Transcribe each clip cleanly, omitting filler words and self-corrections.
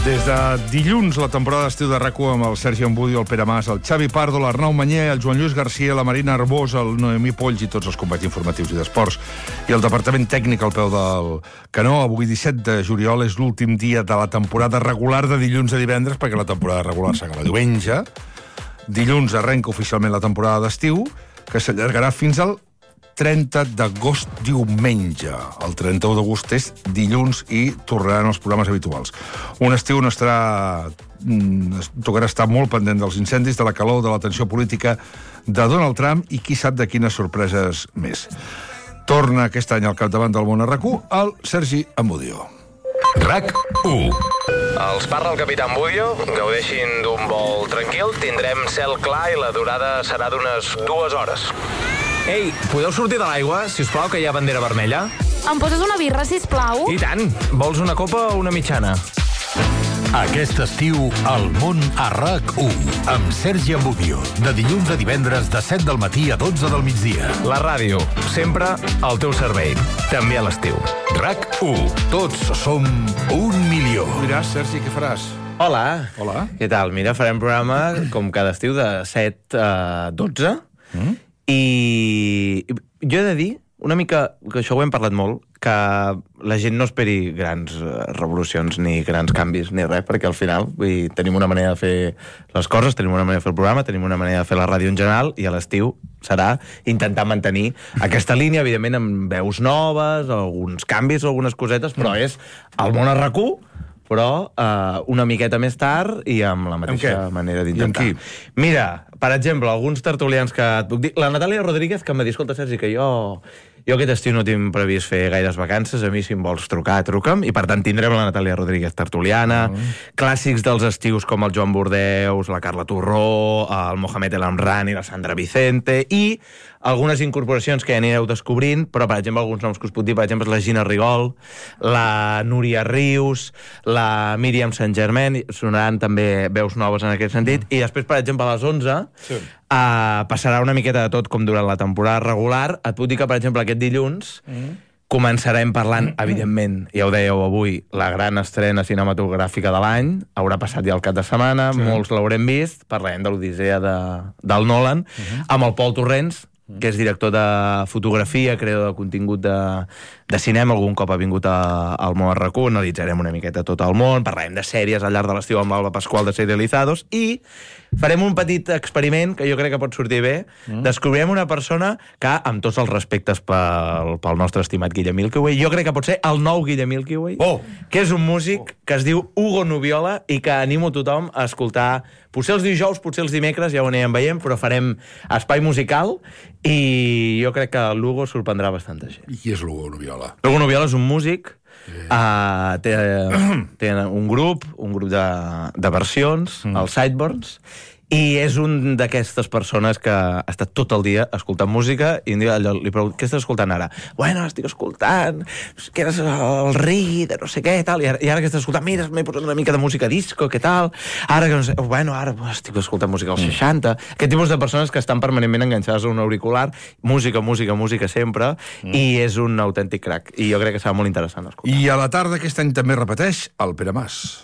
Des de dilluns, la temporada d'estiu de RAC1 amb el Sergi Ambudio, el Pere Mas, el Xavi Pardo, l'Arnau Manyer, el Joan Lluís Garcia, la Marina Arbós, el Noemí Polls i tots els companys informatius i d'esports. I el departament tècnic al peu del canó. Avui, 17 de juliol, és l'últim dia de la temporada regular de dilluns a divendres, perquè la temporada regular s'acaba diumenge. Dilluns arrenca oficialment la temporada d'estiu, que s'allargarà fins al 30 d'agost, diumenge. El 31 d'agost és dilluns i tornaran els programes habituals. Un estiu on tocarà estar molt pendent dels incendis, de la calor, de la tensió política de Donald Trump i qui sap de quines sorpreses més. Torna aquest any al capdavant del món a RAC1 el Sergi Ambudio. RAC1. Els parla el capità Ambudio, gaudeixin d'un vol tranquil, tindrem cel clar i la durada serà d'unes 2 hores. Ei, podeu sortir de l'aigua, si us plau, que hi ha bandera vermella? Em poses una birra, sisplau? I tant! Vols una copa o una mitjana? Aquest estiu, el món a RAC1, amb Sergi Ambudio, de dilluns a divendres de 7 del matí a 12 del migdia. La ràdio, sempre al teu servei, també a l'estiu. RAC1, tots som 1 milió. Diràs, Sergi, què faràs? Hola. Hola. Què tal? Mira, farem programa, com cada estiu, de 7 a 12. I jo he de dir, una mica, que això ho hem parlat molt, que la gent no esperi grans revolucions ni grans canvis ni res, perquè al final tenim una manera de fer les coses, tenim una manera de fer el programa, tenim una manera de fer la ràdio en general, i a l'estiu serà intentar mantenir aquesta línia, evidentment amb veus noves, alguns canvis, algunes cosetes, però és el món a RAC1, però una miqueta més tard i amb la mateixa manera d'intentar. I amb qui? Mira, per exemple, alguns tertulians que et puc dir... La Natàlia Rodríguez, que em va dir, escolta, Sergi, que jo aquest estiu no tinc previst fer gaires vacances, a mi si em vols trucar, truca'm, i per tant tindrem la Natàlia Rodríguez tertuliana, clàssics dels estius com el Joan Bordeus, la Carla Torró, el Mohamed El Amran i la Sandra Vicente, i algunes incorporacions que ja anireu descobrint, però, per exemple, alguns noms que us puc dir, per exemple, és la Gina Rigol, la Núria Rius, la Míriam Saint-Germain, sonaran també veus noves en aquest sentit, i després, per exemple, a les 11, passarà una miqueta de tot com durant la temporada regular. Et puc dir que, per exemple, aquest dilluns començarem parlant, evidentment, ja ho dèieu avui, la gran estrena cinematogràfica de l'any, haurà passat ja el cap de setmana, molts l'haurem vist, parlarem de l'Odissea del Nolan, amb el Pol Torrents, que és director de fotografia, creador de contingut de cinema, algun cop ha vingut al món a RAC1, analitzarem una miqueta tot el món, parlarem de sèries al llarg de l'estiu amb l'Alba Pasqual de Serializados, i farem un petit experiment que jo crec que pot sortir bé. Descobrirem una persona que, amb tots els respectes pel nostre estimat Guillem Milkyway, jo crec que pot ser el nou Guillem Milkyway, que és un músic que es diu Hugo Nubiola i que animo tothom a escoltar, potser els dijous, potser els dimecres, ja ho anirem veient, però farem espai musical i jo crec que l'Hugo sorprendrà bastanta gent. I qui és l'Hugo Nubiola? L'Hugo Nubiola és un músic, té un grup de versions, els Sideburns, i és un d'aquestes persones que ha estat tot el dia escoltant música i un dia li pregunto, què estàs escoltant ara? Bueno, estic escoltant que eres el reggae de no sé què, tal, i ara que estàs escoltant, mira, m'he posat una mica de música disco, què tal? Ara que no sé, bueno, ara estic escoltant música als 60. Aquest tipus de persones que estan permanentment enganxades a un auricular, música sempre, i és un autèntic crac. I jo crec que serà molt interessant escoltar. I a la tarda aquest any també repeteix el Pere Mas.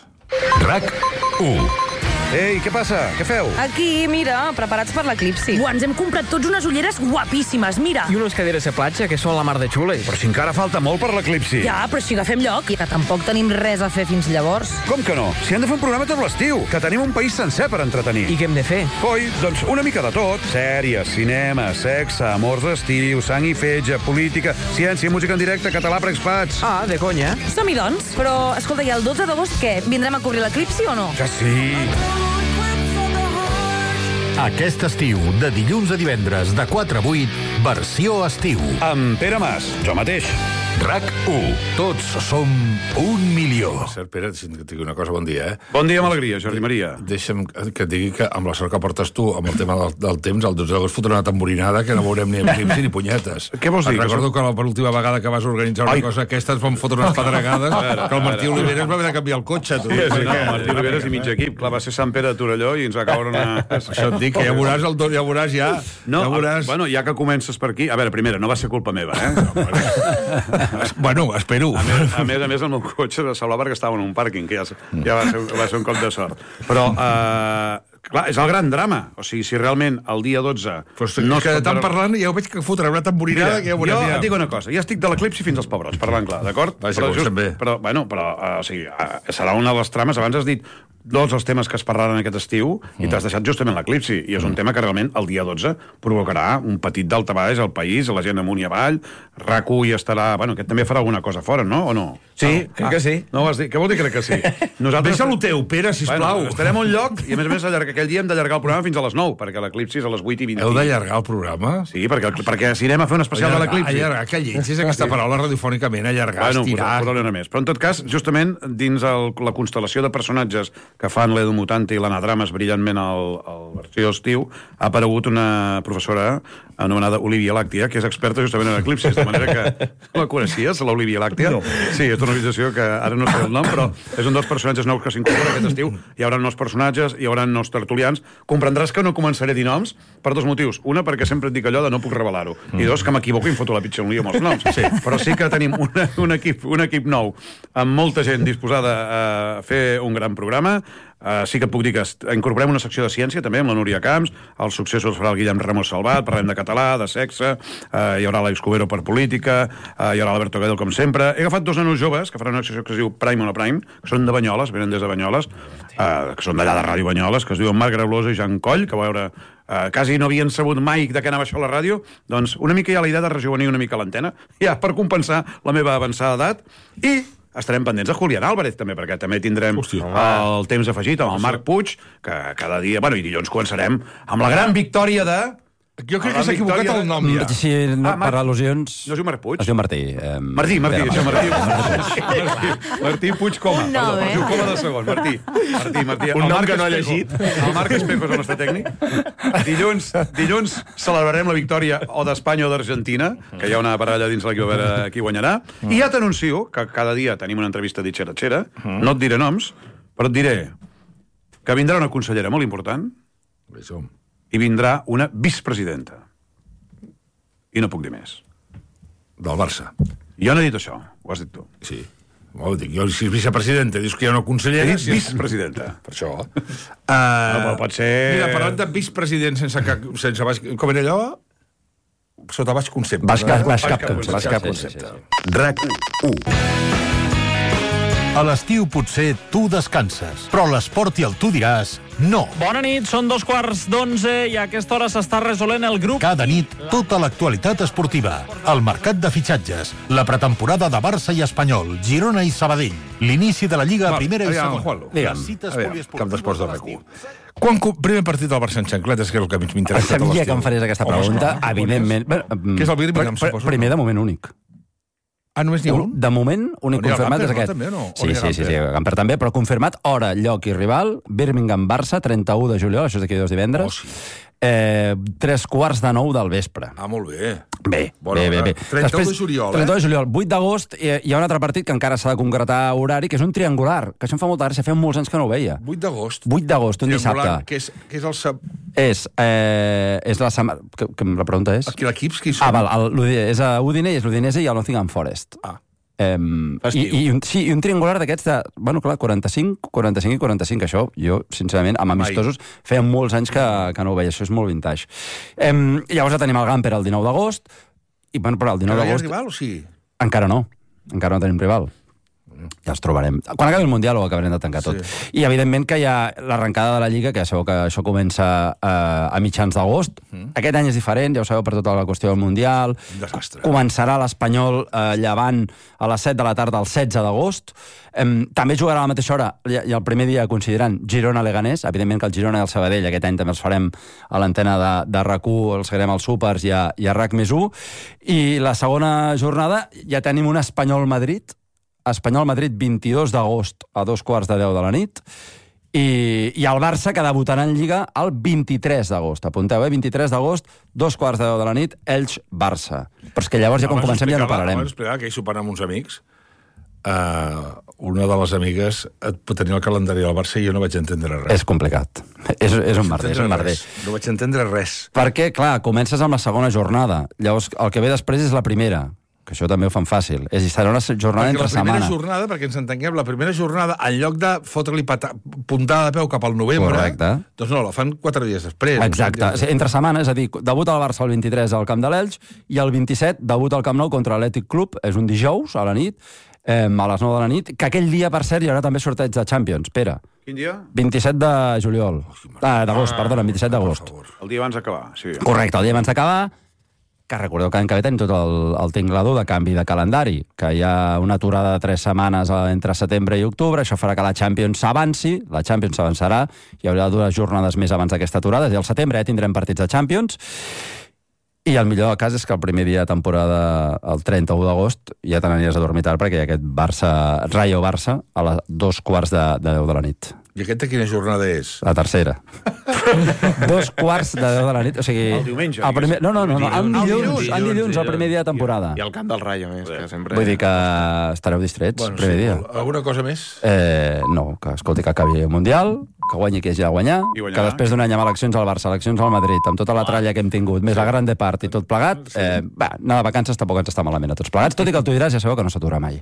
RAC1. Ei, què passa? Què feu? Aquí, mira, preparats per l'eclipsi. Ens hem comprat tots unes ulleres guapíssimes, mira. I unes caderes de platja que són la mar de xules. Però si encara falta molt per l'eclipsi. Ja, però si agafem lloc. I que tampoc tenim res a fer fins llavors. Com que no? Si hem de fer un programa tot l'estiu, que tenim un país sencer per entretenir. I què hem de fer? Coi, doncs una mica de tot. Sèries, cinema, sexe, amors d'estiu, sang i fetge, política, ciència, música en directe, català per expats. Ah, de conya. Som-hi, doncs. Però, escolta, i el 12 d'agost què? Vindrem a cobrir l'eclipsi o no? Ja sí. Aquest estiu, de dilluns a divendres, de 4 a 8, versió estiu. Amb Pere Mas, jo mateix. RAC1, tots som 1 milió. Cert, Pere, que et digui una cosa, bon dia, Bon dia amb alegria, Jordi Maria. Deixa'm que et digui que amb la sort que portes tu, amb el tema del temps, el 12 d'agost fotrà una tamborinada que no veurem ni eclipsi ni punyetes. Què vols dir? Recordo que l'última vegada que vas organitzar una cosa aquesta ens vam fotre unes pedregades, que el Martí Oliveres va haver de canviar el cotxe. Sí, no, Martí Oliveres i mig equip. Clar, va ser Sant Pere de Torelló i ens va caure una... Això et dic, que ja veuràs ja. No, ja veuràs. bueno, ja que comences per aquí... A veure, primera, no va ser culpa meva, Bueno, espero. A més, el meu cotxe semblava que estava en un pàrquing, que ja va ser un cop de sort. Però, clar, és el gran drama. O sigui, si realment el dia 12... No que tant parlant, ja ho veig que fotrà una tamborinada que ja ho veurem. Jo et dic una cosa, ja estic de l'eclipsi fins als pebrots, parlant clar, d'acord? Però, o sigui, serà una de les trames, abans has dit tots els temes que es parlaran aquest estiu i t'has deixat justament l'eclipsi, i és un tema que realment el dia 12 provocarà un petit daltabaix al país, a la gent amunt i avall, RAC1 hi estarà... Bueno, aquest també farà alguna cosa fora, no? O no? Sí, crec que sí. No ho has dit? Què vol dir crec que sí? Deixa-lo teu, Pere, sisplau. Estarem a un lloc i, a més, aquell dia hem d'allargar el programa fins a les 9, perquè l'eclipsi és a les 8:20. Heu d'allargar el programa? Sí, perquè si anem a fer un especial de l'eclipsi... Allargar, que lleig és aquesta paraula radiofònicament, allargar, estirar... Bueno, més. Però en tot cas, justament, dins la constel·lació de personatges que fan l'Edu Mutante i l'Anadrames brillantment al versió estiu, ha aparegut una professora anomenada Olivia Làctia, que és experta justament en eclipsis, de manera que la coneixies, l'Olivia Làctia? No. Sí, és una organització que ara no sé el nom, però és un dels personatges nous que s'incorpora aquest estiu. Hi haurà nous personatges, hi haurà nous tertulians. Comprendràs que no començaré a dir noms per dos motius. Una, perquè sempre et dic allò de no puc revelar-ho. I dos, que m'equivoco i em foto la pitxa un lío amb els noms. Sí. Però sí que tenim un equip nou, amb molta gent disposada a fer un gran programa. Sí que et puc dir que incorporem una secció de ciència també amb la Núria Camps, els successos els farà el Guillem Ramos Salvat, parlem de català, de sexe, hi haurà l'Àlex Cubero per política, hi haurà l'Alberto Guedel com sempre. He agafat dos nanos joves que faran una secció que es diu Prime o no Prime, que són de Banyoles, venen des de Banyoles, que són d'allà de Ràdio Banyoles, que es diuen Marc Grablosa i Jan Coll, que a veure, quasi no havien sabut mai de què anava això a la ràdio, doncs una mica hi ha la idea de rejuvenir una mica l'antena, ja per compensar la meva avançada edat, i estarem pendents de Julián Álvarez, també, perquè també tindrem el temps afegit amb el Marc Puig, que cada dia... Bueno, i dilluns començarem amb la gran victòria de... Jo crec que s'ha equivocat el nom, ja. Sí, per al·lusions... No es diu Marc Puig? Es diu Martí. Martí. Martí Puig Coma. Perdó, es diu Coma de segon. Martí. Un nom que no ha llegit. El Marc Espejo és el nostre tècnic. Dilluns celebrarem la victòria o d'Espanya o d'Argentina, que hi ha una baralla dins l'equip a veure qui guanyarà. I ja t'anuncio que cada dia tenim una entrevista d'Itxera-Txera. No et diré noms, però et diré que vindrà una consellera molt important. I vindrà una vicepresidenta. I no puc dir més. Del Barça. Jo no he dit això, ho has dit tu. Sí. Jo, si és vicepresidenta, dius que hi ha una consellera... És vicepresidenta. Per això. No, pot ser... Mira, parlant de vicepresident sense baix... Com era allò? Sota baix concepte. Baix cap concepte. RAC1. A l'estiu potser tu descanses, però l'esport i el tu diràs no. Bona nit, són 11:15 i a aquesta hora s'està resolent el grup. Cada nit, tota l'actualitat esportiva, el mercat de fitxatges, la pretemporada de Barça i Espanyol, Girona i Sabadell, l'inici de la Lliga Primera i Segona. Cap d'esports de RAC1. Quan primer partit del Barça en xancletes, que és el que m'interessa. Sabia que em faries aquesta pregunta, evidentment. Què és el Birmingham, suposo? Primer, de moment, únic. Només n'hi ha un? De moment, únic confirmat és aquest. Sí, Gamper també, però confirmat hora, lloc i rival, Birmingham-Barça, 31 de juliol, això és d'aquí 2 divendres. 3:15 del vespre. Molt bé. Bé. 31 de juliol, 31 de juliol. 8 d'agost hi ha un altre partit que encara s'ha de concretar horari, que és un triangular, que això em fa molta gràcia, feia molts anys que no ho veia. 8 d'agost. 8 d'agost, un dissabte. Què és el... És la setmana... La pregunta és... Aquí l'equips, qui són? És a Udine, és l'Udinese i el Nottingham Forest. I un triangular d'aquests de, bueno, clar, 45 i 45, això jo, sincerament, amb amistosos feia molts anys que no ho veia, això és molt vintage. Llavors ja tenim el Gamper el 19 d'agost, i bueno, però el 19 d'agost... Hi ha rival o sí? Encara no tenim rival. Ja els trobarem. Quan acabi el Mundial ho acabarem de tancar tot. I evidentment que hi ha l'arrencada de la Lliga, que ja sabeu que això comença a mitjans d'agost. Aquest any és diferent, ja ho sabeu, per tota la qüestió del Mundial. Desastre. Començarà l'Espanyol Llevant a les 7 de la tarda el 16 d'agost. També jugarà a la mateixa hora, i el primer dia considerant Girona-Leganés. Evidentment que el Girona i el Sabadell aquest any també els farem a l'antena de RAC1, els farem als Súpers i a RAC+1. I la segona jornada ja tenim un Espanyol-Madrid, 22 d'agost a 2:15 de la nit, i el Barça, que debutarà en Lliga el 23 d'agost. Apunteu, 23 d'agost, 2:15 de la nit, Elx-Barça. Però és que llavors ja quan comencem ja no pararem. Abans explicar que hi sopant amb uns amics, una de les amigues tenia el calendari del Barça i jo no vaig entendre res. És complicat. És un merder. No vaig entendre res. Perquè, clar, comences amb la segona jornada. Llavors, el que ve després és la primera. que això també ho fan fàcil. Serà una jornada entre setmana. La primera jornada, perquè ens entenguem, la primera jornada, en lloc de fotre-li puntada de peu cap al novembre, correcte, doncs no, la fan 4 dies després. Exacte, entre setmana, és a dir, debut al Barça el 23 al Camp de l'Elx i el 27 debut al Camp Nou contra l'Atlètic Club, és un dijous a la nit, a les 9 de la nit, que aquell dia, per cert, hi haurà també sorteig de Champions. Pere. Quin dia? 27 de juliol. D'agost, perdona, 27 d'agost. El dia abans d'acabar, sí. Correcte, el dia abans d'acabar, que recordeu que l'any que ve tenim tot el tinglador de canvi de calendari, que hi ha una aturada de 3 setmanes entre setembre i octubre, això farà que la Champions s'avanci, la Champions s'avançarà, hi haurà 2 jornades més abans d'aquesta aturada, i al setembre ja tindrem partits de Champions, i el millor del cas és que el primer dia de temporada, el 31 d'agost, ja te n'aniries a dormir tard perquè hi ha aquest Rayo-Barça a les 2:15 de 10 de la nit. I aquesta quina jornada és? La tercera. 2:15 de 10 de la nit. O sigui, el diumenge. El primer, no, el dilluns, el primer dia de temporada. I el camp del Rayo, més, que sempre... Vull dir que estareu distrets, Bueno, primer sí, dia. alguna cosa més? No, que escolti, que acabi el Mundial, que guanyi qui hagi de guanyar, que després d'un any amb eleccions al Barça, eleccions al Madrid, amb tota la tralla que hem tingut, més la gran de part i tot plegat, anar de vacances tampoc ens està malament a tots plegats, tot i que el tu diràs, ja sabeu que no s'atura mai.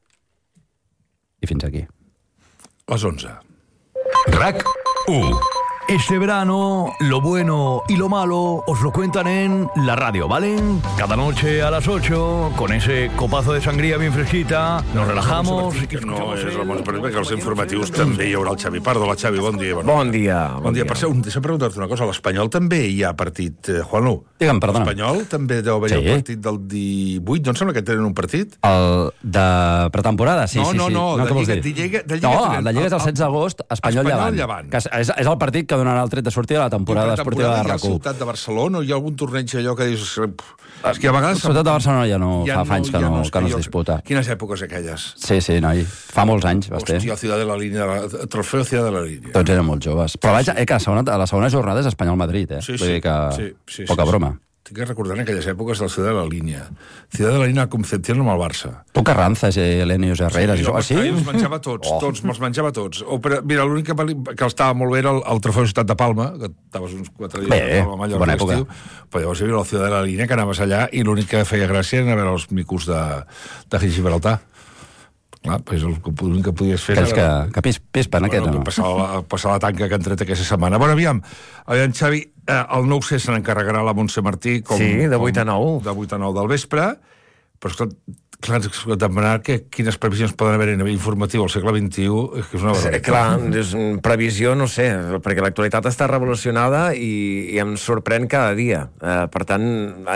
I fins aquí. Les 11. RAC 1. Este verano, lo bueno y lo malo os lo cuentan en la radio, ¿vale? Cada noche a las 8, con ese copazo de sangría bien fresquita, nos relajamos... No és Ramon Pérez, perquè als informatius també hi haurà el Xavi Pardo. La Xavi, bon dia. Bon dia. Bon dia. Per cert, deixa'm preguntar-te una cosa. A l'Espanyol també hi ha partit, Juanlu? Digue'm, perdona. L'Espanyol també deu haver-hi el partit del 18. No em sembla que tenen un partit? El de pretemporada, sí. No, de Lliga. No, el de Lliga és el 16 d'agost, Espanyol-Llevant. Que és el partit que donarà el tret de sortida de la temporada esportiva de RAC1. Hi ha el Ciutat de Barcelona, hi ha algun torneig allò que dius... És que a vegades... El Ciutat de Barcelona ja no fa anys que no es disputa. Quines èpoques aquelles? Sí, noi. Fa molts anys, vas ter. Hòstia, Ciudad de la Línea, trofeu Ciudad de la Línea. Tots eren molt joves. Però vaja, que la segona jornada és Espanyol-Madrid, Sí. Vull dir que poca broma. Estic recordant aquelles èpoques del Ciudad de la Línea. Ciudad de la Línea Concepción amb el Barça. Tu Carranzas, Elenius Herreras... Sí, els menjava tots, me'ls menjava tots. Mira, l'únic que estava molt bé era el trofeu Ciutat de Palma, que estaves uns 4 dies a Mallorca, bona època. Però llavors hi havia la Ciudad de la Línea, que anaves allà, i l'únic que feia gràcia era veure els micos de Gibraltar. Clar, l'únic que podies fer... Que pispen, aquest, no? Passar la tanca que han tret aquesta setmana. Bueno, aviam, Xavi, el 9C se n'encarregarà la Montse Martí de 8 a 9. De 8 a 9 del vespre, però clar, demanar quines previsions poden haver a nivell informatiu al segle XXI és que és una barbaritat. Clar, és previsió, no sé, perquè l'actualitat està revolucionada i em sorprèn cada dia. Per tant,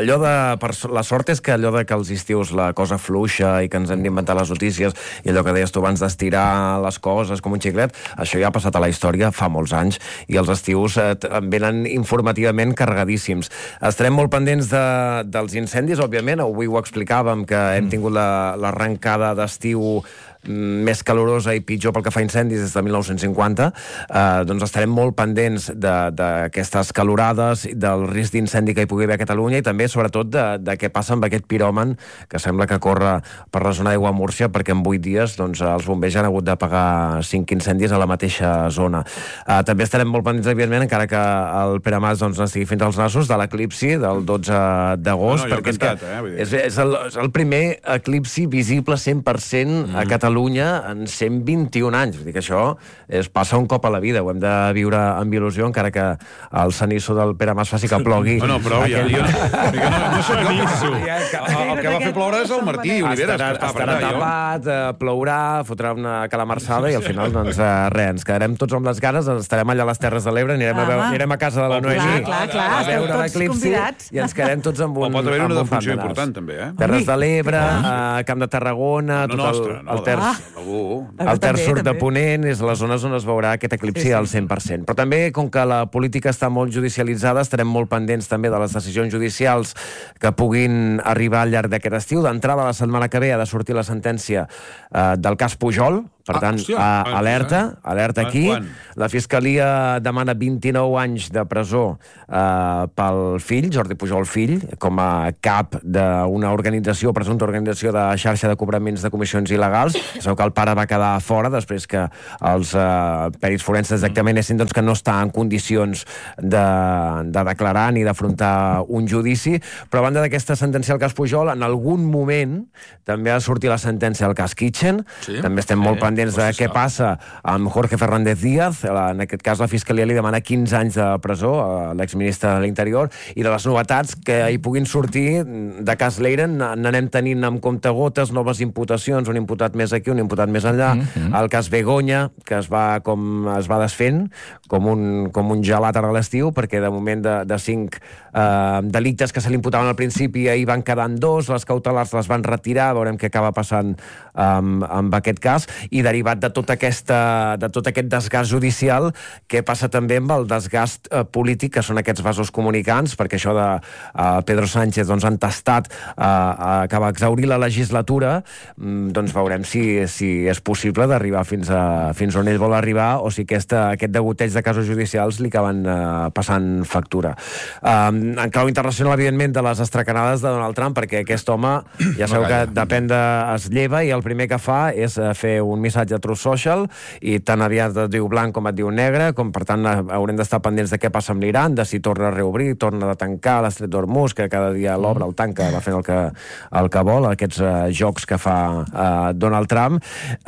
la sort és que allò de que als estius la cosa fluixa i que ens hem d'inventar les notícies i allò que deies tu abans d'estirar les coses com un xiclet, això ja ha passat a la història fa molts anys i els estius venen informativament carregadíssims. Estarem molt pendents dels incendis, òbviament, avui ho explicàvem que hem tingut l'arrencada d'estiu més calorosa i pitjor pel que fa a incendis des de 1950, doncs estarem molt pendents d'aquestes calorades, del risc d'incendi que hi pugui haver a Catalunya i també, sobretot, de què passa amb aquest piròman que sembla que corre per la zona d'aigua Múrcia, perquè en 8 dies doncs, els bombers han hagut d'apagar 5 incendis a la mateixa zona. També estarem molt pendents, evidentment, encara que el Pere Mas doncs, n'estigui fins als nassos, de l'eclipsi del 12 d'agost, perquè és el primer eclipsi visible 100% a Catalunya en 121 anys. Vull dir que això passa un cop a la vida. Ho hem de viure amb il·lusió, encara que el cenisso del Pere Mas faci que plogui. No, però no soc jo. El que va fer ploure és el Martí Oliveres. Estarà tapat, plourà, fotrà una calamarsada i al final, doncs, res, ens quedarem tots amb les ganes, estarem allà a les Terres de l'Ebre, anirem a casa de la Noemi a veure l'eclipsi i ens quedarem tots amb un pot haver una defunció important, també, Terres de l'Ebre, Camp de Tarragona, tot el terç sud de Ponent és les zones on es veurà aquest eclipsi al 100%. Però també, com que la política està molt judicialitzada, estarem molt pendents també de les decisions judicials que puguin arribar al llarg d'aquest estiu. D'entrada, la setmana que ve ha de sortir la sentència del cas Pujol, Per tant, alerta aquí. La Fiscalia demana 29 anys de presó pel fill, Jordi Pujol fill, com a cap d'una organització, presumpta organització de xarxa de cobraments de comissions il·legals. Sabeu que el pare va quedar fora després que els perits forenses dictaminessin que no està en condicions de declarar ni d'afrontar un judici. Però a banda d'aquesta sentència al cas Pujol, en algun moment també ha sortit la sentència al cas Kitchen. També estem molt pendents de què passa amb Jorge Fernández Díaz. En aquest cas, la Fiscalia li demana 15 anys de presó a l'exministre de l'Interior, i de les novetats que hi puguin sortir de cas Leiren n'anem tenint amb comptagotes, noves imputacions, un imputat més aquí, un imputat més allà. El cas Begoña, que es va desfent com un gelat a l'estiu, perquè de moment de 5 delictes que se li imputaven al principi hi van quedant 2, les cautelars les van retirar, veurem què acaba passant amb aquest cas. I derivat de tot aquest desgast judicial, què passa també amb el desgast polític, que són aquests vasos comunicants, perquè això de Pedro Sánchez entestat acaba d'exhaurir la legislatura, doncs veurem si és possible d'arribar fins on ell vol arribar, o si aquest degoteig de casos judicials li acaben passant factura. En clau internacional, evidentment, de les estracanades de Donald Trump, perquè aquest home, ja sabeu que es lleva i el primer que fa és fer un missatge a Truth Social, i tan aviat et diu blanc com et diu negre, com per tant haurem d'estar pendents de què passa amb l'Iran, de si torna a reobrir, torna a tancar l'Estret d'Hormuz, que cada dia l'obre, el tanca, va fent el que vol, aquests jocs que fa Donald Trump.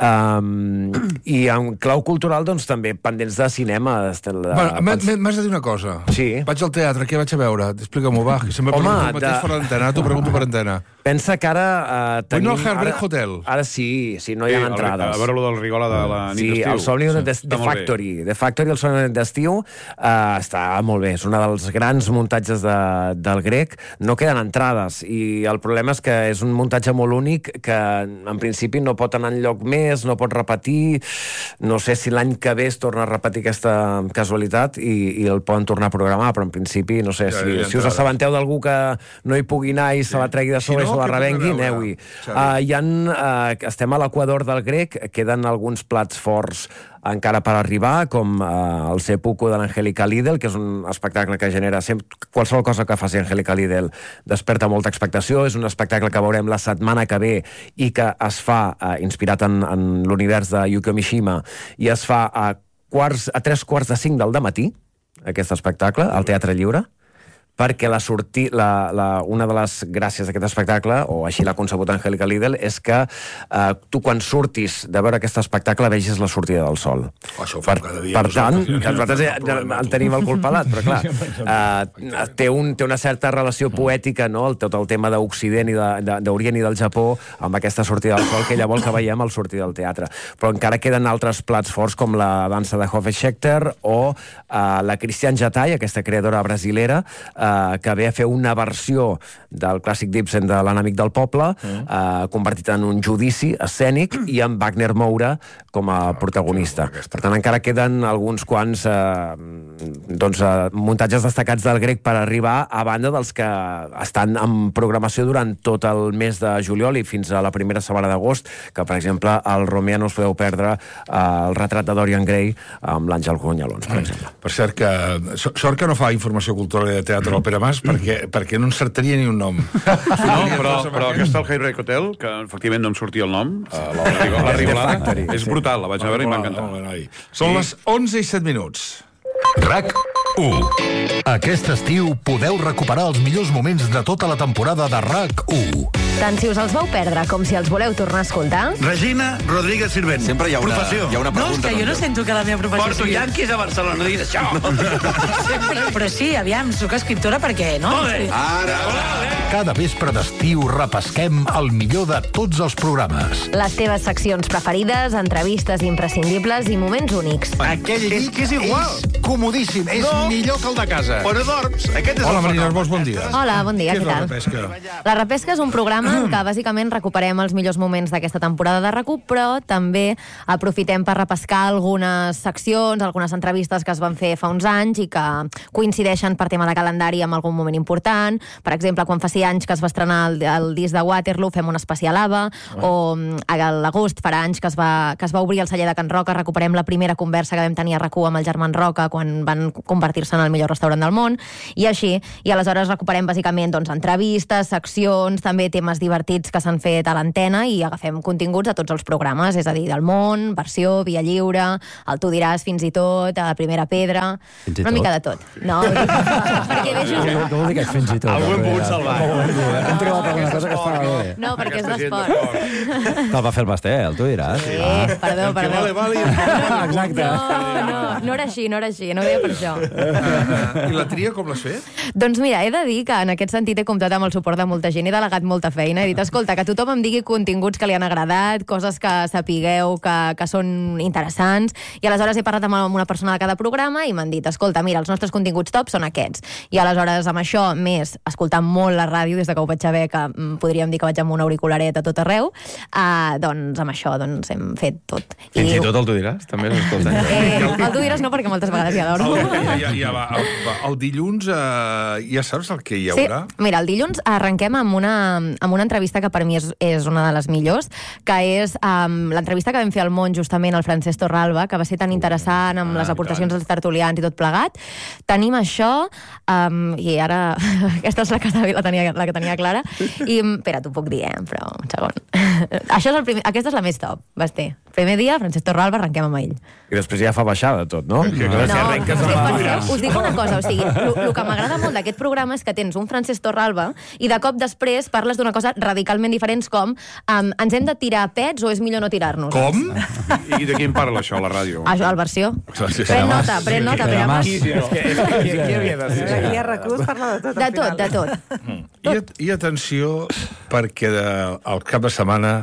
I en clau cultural, doncs, també pendents de cinema. M'has de dir una cosa. Sí. Vaig al teatre, què vaig a veure? Explica-m'ho, va. Sempre pregunto el mateix fora d'antena, t'ho pregunto per antena. Pensa que ara tenim... Vull no al Herbert Hotel. Ara sí, no hi ha entrades. A veure del Rigola de la nit d'estiu. Sí, el Somni de Factory. The Factory, el Somni d'estiu, està molt bé. És un dels grans muntatges del grec. No queden entrades, i el problema és que és un muntatge molt únic que en principi no pot anar enlloc més, no pot repetir. No sé si l'any que ve es torna a repetir aquesta casualitat i el poden tornar a programar, però en principi, no sé, si us assabenteu d'algú que no hi pugui anar i se la tregui de sobre i se la revengui, aneu-hi. Estem a l'equador del grec, queden alguns plats forts encara per arribar, com el Seppuku de l'Angélica Lidl, que és un espectacle que genera qualsevol cosa que faci Angélica Lidl desperta molta expectació. És un espectacle que veurem la setmana que ve i que es fa inspirat en l'univers de Yukio Mishima, i es fa a 3:45 del dematí, aquest espectacle, al Teatre Lliure, perquè una de les gràcies d'aquest espectacle, o així l'ha concebut Angélica Lidl, és que tu quan surtis de veure aquest espectacle vegis la sortida del sol. Això ho fem cada dia. Per tant, nosaltres el tenim al cul pelat, però clar, té una certa relació poètica, no?, tot el tema d'Occident i d'Orient i del Japó amb aquesta sortida del sol, que ella vol que veiem al sortir del teatre. Però encara queden altres plats forts, com la dansa de Hoffe Schechter o la Christiane Jatay, aquesta creadora brasilera, que ve a fer una versió del clàssic d'Ibsen de l'Enemic del poble, convertit en un judici escènic i amb Wagner Moura com a protagonista. Per tant, encara queden alguns quants muntatges destacats del grec per arribar, a banda dels que estan en programació durant tot el mes de juliol i fins a la primera setmana d'agost, que, per exemple, al Romea no us podeu perdre el retrat de Dorian Gray amb l'Àngel Conyalons, per exemple. Per cert, sort que no fa informació cultural de teatre al Pere Mas, perquè no encertaria ni un nom. Però aquesta al Herbert Hotel, que efectivament no em sortia el nom, la Rigolada, és brutal, la vaig veure i m'ha encantat. Són les 11:07. RAC1. Aquest estiu podeu recuperar els millors moments de tota la temporada de RAC1. Tant si us els vau perdre com si els voleu tornar a escoltar. Regina Rodríguez Sirvent. Sempre hi ha una pregunta. No, és que jo no sento que la meva professió Porto Yankees a Barcelona, no diguis això. Però sí, aviam, sóc escriptora perquè, no? Cada vespre d'estiu repesquem el millor de tots els programes. Les teves seccions preferides, entrevistes imprescindibles i moments únics. Aquell llit és igual. comodíssim. És millor que el de casa. On dorms? Hola, Marina Arbós, bon dia. Hola, bon dia, Què és què la tal? repesca? La repesca és un programa en què bàsicament recuperem els millors moments d'aquesta temporada de RAC1, però també aprofitem per repescar algunes seccions, algunes entrevistes que es van fer fa uns anys i que coincideixen per tema de calendari amb algun moment important. Per exemple, quan fa 6 anys que es va estrenar el disc de Waterloo, fem un especial ABBA, o a l'agost farà anys que es va obrir el celler de Can Roca, recuperem la primera conversa que vam tenir a RAC1 amb el germans Roca quan van convertir-se en el millor restaurant del món, i així. I aleshores recuperem bàsicament entrevistes, seccions, també temes divertits que s'han fet a l'antena i agafem continguts de tots els programes, és a dir, del món, versió, Via Lliure, el Tu diràs fins i tot, a Primera Pedra, una mica de tot. No, perquè vejo... Com vol dir que és fins i tot? Algú hem pogut salvar. Hem trobat alguna cosa que estava bé. No, perquè és d'esport. Te'l va fer el Basté, el Tu diràs. Sí, perdó. Exacte. No era així, no ho deia per això. I la tria com l'has fet? Doncs mira, he de dir que en aquest sentit he comptat amb el suport de molta gent, he delegat molta feina, he dit, escolta, que tothom em digui continguts que li han agradat, coses que sapigueu que són interessants, i aleshores he parlat amb una persona de cada programa i m'han dit, escolta, mira, els nostres continguts top són aquests. I aleshores amb això, més escoltant molt la ràdio des de que ho vaig saber, que podríem dir que vaig amb un auricularet a tot arreu, doncs amb això hem fet tot. Fins i tot el Tu diràs? També l'escolta. El Tu diràs no, perquè moltes vegades ja dormo. El dilluns ja saps el que hi haurà? Sí, mira, el dilluns arrenquem amb una entrevista que per mi és una de les millors, que és l'entrevista que vam fer al Món justament al Francesc Torralba, que va ser tan interessant amb les aportacions dels tertulians i tot plegat. Tenim això, i ara aquesta és la que tenia clara, i espera, t'ho puc dir, però un segon. Aquesta és la més top, Basté. Primer dia, Francesc Torralba, arrenquem amb ell. I després ja fa baixada tot, no? Us dic una cosa, o sigui, el que m'agrada molt d'aquest programa és que tens un Francesc Torralba i de cop després parles d'una cosa radicalment diferent com ens hem de tirar pets o és millor no tirar-nos? Com? I de quin parla això a la ràdio? Això, al versió. Pren nota, Pere Mas. Qui havia de ser? Aquí a RAC1 parla de tot. De tot. I atenció, perquè al cap de setmana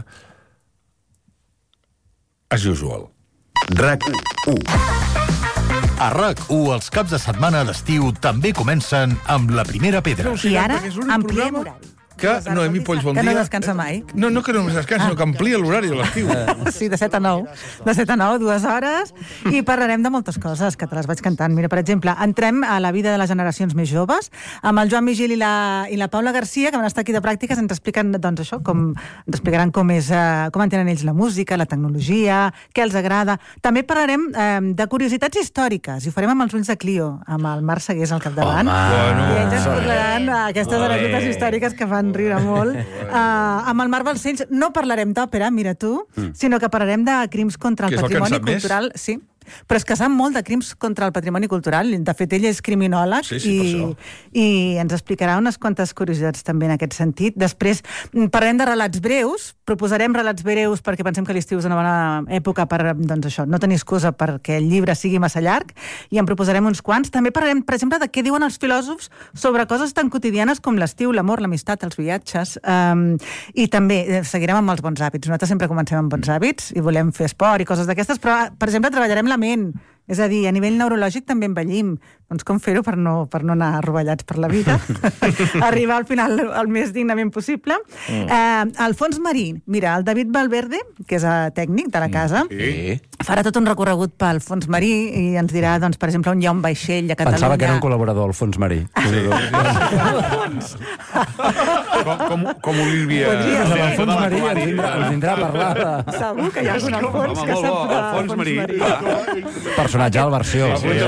as usual. RAC1. A RAC1 els caps de setmana d'estiu també comencen amb La Primera Pedra. I ara ampliem horari. Que Noemí Polls, bon dia. Que no descansa mai. No que no descansa, sinó que amplia l'horari de l'estiu. Sí, de 7 a 9. De 7 a 9, 2 hores, i parlarem de moltes coses, que te les vaig cantant. Mira, per exemple, entrem a la vida de les generacions més joves, amb el Joan Vigil i la Paula Garcia, que van estar aquí de pràctiques, ens expliquen, doncs, això, ens explicaran com entenen ells la música, la tecnologia, què els agrada. També parlarem de curiositats històriques, i ho farem amb els ulls de Clio, amb el Marc Segués al capdavant. I ells ens parlaran aquestes anècdotes històriques que fan riure molt. Amb el Marc Balcells no parlarem d'òpera, mira tu, sinó que parlarem de crims contra el patrimoni cultural. Sí. Però és que sap molt de crims contra el patrimoni cultural. De fet, ell és criminòleg i ens explicarà unes quantes curiositats també en aquest sentit. Després parlarem de relats breus, proposarem relats breus perquè pensem que l'estiu és una bona època per, doncs això, no tenir excusa perquè el llibre sigui massa llarg, i en proposarem uns quants. També parlarem, per exemple, de què diuen els filòsofs sobre coses tan quotidianes com l'estiu, l'amor, l'amistat, els viatges, i també seguirem amb els bons hàbits. Nosaltres sempre comencem amb bons hàbits i volem fer esport i coses d'aquestes, però, per exemple, treballarem la ment. És a dir, a nivell neurològic també envellim. Doncs com fer-ho per no anar rovellats per la vida? Arribar al final el més dignament possible. Alfons Marí, mira, el David Valverde, que és tècnic de la casa, farà tot un recorregut pel Fons Marí i ens dirà, doncs, per exemple, on hi ha un vaixell a Catalunya. Pensava que era un col·laborador, Alfons Marí. Com Olívia. Alfons Marí ens vindrà a parlar. Segur que hi ha algun Alfons que sap Alfons Marí. Personatge a la versió.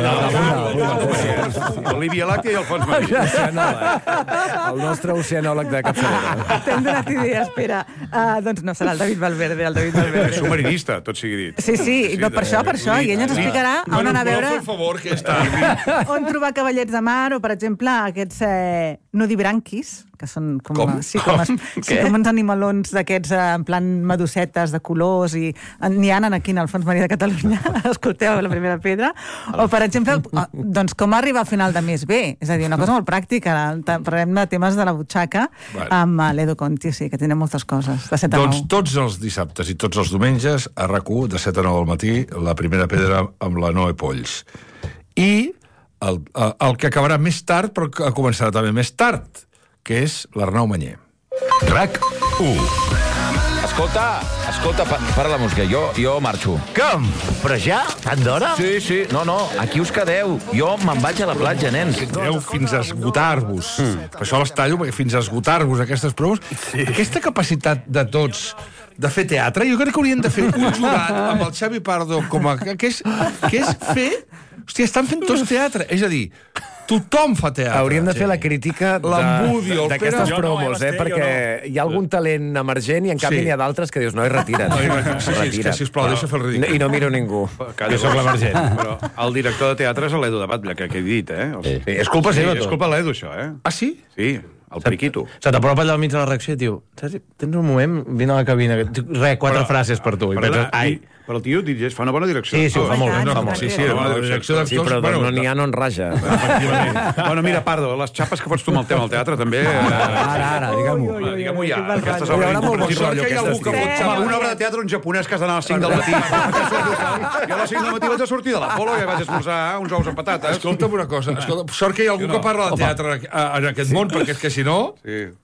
Olívia Làctia i Alfons Marí. El nostre oceanòleg de capçalera. T'hem donat idea, espera. Doncs no, serà el David Valverde. És submarinista, tot sigui dit. Sí, no, per això. I ell ens explicarà on anar a veure... Per favor, que està... On trobar cavallets de mar, o, per exemple, aquests nudibranquis, que són com uns animalons d'aquests en plan medusetes de colors, i n'hi ha aquí al Fons Marí de Catalunya. Escolteu La Primera Pedra. O, per exemple, doncs com arribar al final de mes bé. És a dir, una cosa molt pràctica. Parlem de temes de la butxaca amb l'Edu Conti, sí, que tenen moltes coses. De 7 a 9. Doncs tots els dissabtes i tots els diumenges a RAC1, de 7 a 9 al matí, La Primera Pedra amb la Noe Polls. i el que acabarà més tard, però que començarà també més tard, que és l'Arnau Manyer. RAC1. Escolta, para la música, jo marxo. Com? Però ja? Tant d'hora? Sí, no, aquí us quedeu. Jo me'n vaig a la platja, nens. Quedeu fins a esgotar-vos. Per això les tallo, perquè fins a esgotar-vos aquestes promos. Aquesta capacitat de tots de fer teatre, jo crec que haurien de fer un jurat amb el Xavi Pardo com a... que és fer... Hòstia, estan fent tots teatre. És a dir, tothom fa teatre. Hauríem de fer la crítica d'aquestes promos, perquè hi ha algun talent emergent i en canvi n'hi ha d'altres que dius, no, i retira't. Sí, sisplau, deixa fer el ridícul. I no miro ningú. Jo soc l'emergent. Però el director de teatre és l'Edu de Batlle, que he dit, És culpa seva, tot. És culpa de l'Edu, això, Ah, sí? Sí, el periquito. Se t'apropa allà al mig de la reacció i diu, tens un moment, vine a la cabina. Res, 4 frases per tu. Però el tio dirigeix, fa una bona direcció. Sí, ho fa molt bé. Sí, la direcció d'actors... Sí, però no n'hi ha, no en raja. Bueno, mira, Pardo, les xapes que fots tu amb el tema del teatre, també... Ara, digue-m'ho. Digue-m'ho ja. Aquestes obres imprescindibles. Que hi ha algú que fot una obra de teatre, un japonès que has d'anar a les 5 del matí. Jo a les 5 del matí vaig a sortir de l'Apolo i vaig a esmorzar uns ous amb patates. Escolta'm una cosa, sort que hi ha algú que parla de teatre en aquest món, perquè és que si no...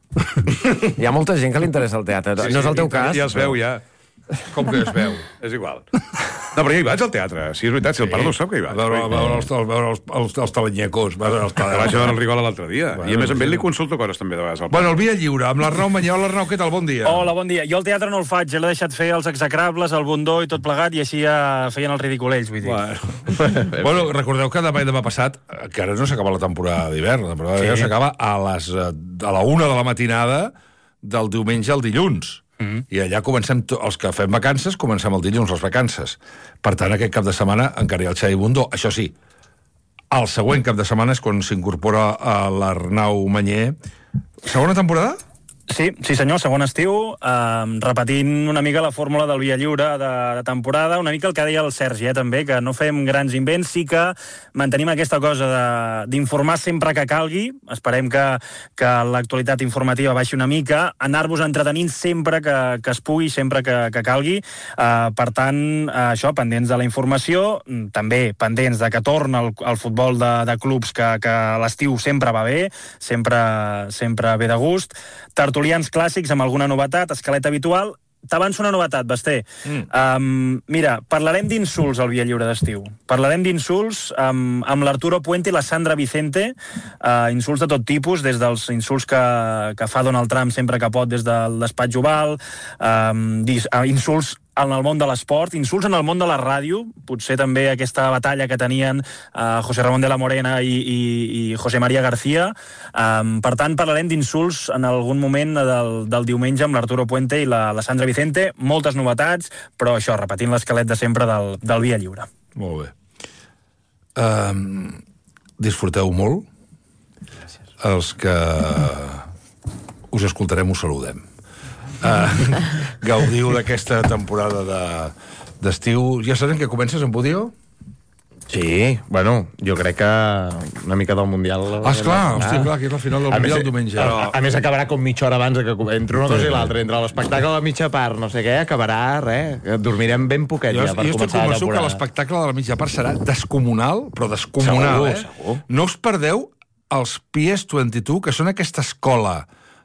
Hi ha molta gent que li interessa el teatre. No és el teu cas? Ja es veu, ja. Com que es veu? És igual. No, però ja hi vaig al teatre. Sí, és veritat, si el Pardo sap que hi vaig. A veure els talanyecos. Vaig a veure el Rigola l'altre dia. I a més amb ell li consulto coses també de vegades. Bueno, el Via Lliure, amb l'Arnau Manyer. Hola, Arnau, què tal? Bon dia. Hola, bon dia. Jo el teatre no el faig, l'he deixat fer els execrables, el bondó i tot plegat, i així ja feien el ridícul ells, vull dir. Bueno, recordeu que demà passat, que ara no s'acaba la temporada d'hivern, la temporada d'hivern s'acaba a la 1 de la matinada del diumenge al dilluns. I allà comencem, els que fem vacances, comencem el dilluns, les vacances. Per tant, aquest cap de setmana encara hi ha el Xavi Bundó. Això sí, el següent cap de setmana és quan s'incorpora a l'Arnau Manyer. Segona temporada? Sí, senyor, segon estiu, repetint una mica la fórmula del Via Lliure de temporada, una mica el que deia el Sergi, també, que no fem grans invents, sí que mantenim aquesta cosa d'informar sempre que calgui, esperem que l'actualitat informativa baixi una mica, anar-vos entretenint sempre que es pugui, sempre que calgui, per tant, això, pendents de la informació, també pendents de que torna el futbol de clubs que a l'estiu sempre va bé, sempre ve de gust, tertulians clàssics amb alguna novetat, escaleta habitual. T'avanço una novetat, Basté. Mira, parlarem d'insults al Via Lliure d'estiu. Parlarem d'insults amb l'Arturo Puente i la Sandra Vicente, insults de tot tipus, des dels insults que fa Donald Trump sempre que pot des del despatx oval, insults en el món de l'esport, insults en el món de la ràdio, potser també aquesta batalla que tenien José Ramón de la Morena i José María García. Per tant, parlarem d'insults en algun moment del diumenge amb l'Arturo Puente i la Sandra Vicente. Moltes novetats, però això, repetint l'esquelet de sempre del Via Lliure. Molt bé. Disfruteu molt. Gràcies. Els que us escoltarem us saludem. Gaudiu d'aquesta temporada d'estiu. Ja sabem que comences amb Budio? Sí, bueno, jo crec que una mica del Mundial... Esclar, que és la final del Mundial diumenge. A més, acabarà com mitja hora abans entre una cosa i l'altra, entre l'espectacle de la mitja part, no sé què, acabarà, dormirem ben poquet ja per començar la temporada. Jo estic convençut que l'espectacle de la mitja part serà descomunal, però descomunal, Segur. No us perdeu els PS22, que són aquesta escola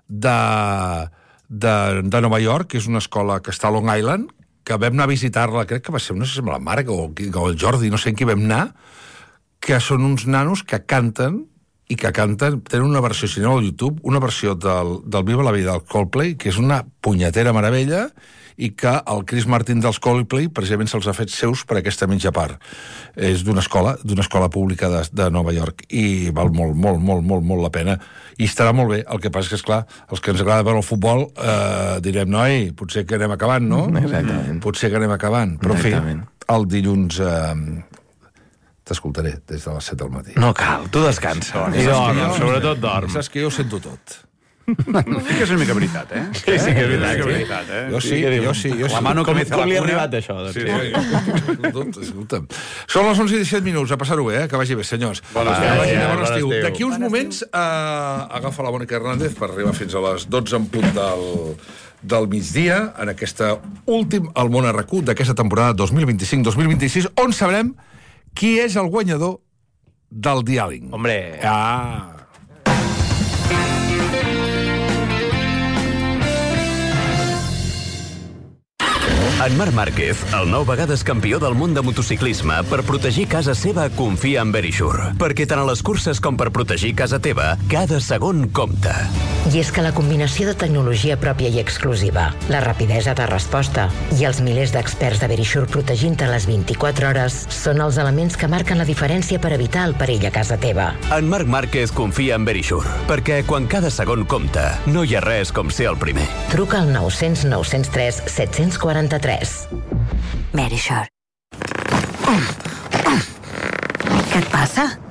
de Nova York, que és una escola que està a Long Island, que vam anar a visitar-la, crec que va ser, no sé si amb la Marga o el Jordi, no sé en qui vam anar, que són uns nanos que canten, tenen una versió, si no al YouTube, una versió del Viva la Vida del Coldplay, que és una punyetera meravella, i que el Chris Martin dels Coldplay precisament se'ls ha fet seus per aquesta mitja part. És d'una escola pública de Nova York, i val molt la pena. I estarà molt bé. El que passa és que, esclar, els que ens agrada veure el futbol direm, noi, potser que anem acabant, no? Exactament. Potser que anem acabant. Però, en fi, el dilluns t'escoltaré des de les 7 del matí. No cal, tu descansa. I dorm, sobretot dorm. Saps que jo ho sento tot. Sí que és una mica veritat, Sí que és veritat. Jo sí. La mano que me hizo la cuna. Com li ha arribat això? Escolta'm. Són les 11:17, a passar-ho bé, que vagi bé, senyors. Bon estiu. D'aquí uns moments agafa la Mònica Hernández per arribar fins a les 12 en punt del migdia, en aquesta últim El Món a RAC1 d'aquesta temporada 2025-2026, on sabrem qui és el guanyador del diàling. Hombre. En Marc Márquez, el 9 vegades campió del món de motociclisme, per protegir casa seva confia en Verisure. Perquè tant a les curses com per protegir casa teva, cada segon compta. I és que la combinació de tecnologia pròpia i exclusiva, la rapidesa de resposta i els milers d'experts de Verisure protegint-te les 24 hores són els elements que marquen la diferència per evitar el perill a casa teva. En Marc Márquez confia en Verisure, perquè quan cada segon compta, no hi ha res com ser el primer. Truca al 900 903 743. Verisure. Què et passa?